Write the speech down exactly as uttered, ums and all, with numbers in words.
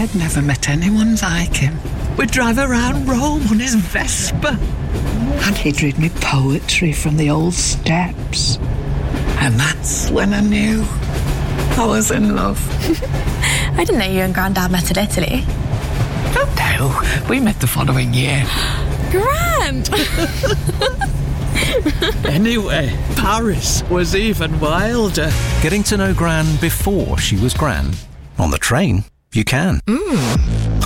I'd never met anyone like him. We'd drive around Rome on his Vespa. And he'd read me poetry from the old steps. And that's when I knew I was in love. I didn't know you and Grandad met in Italy. Oh no, we met the following year. Grand! Anyway, Paris was even wilder. Getting to know Gran before she was Gran. On the train, you can. Mmm.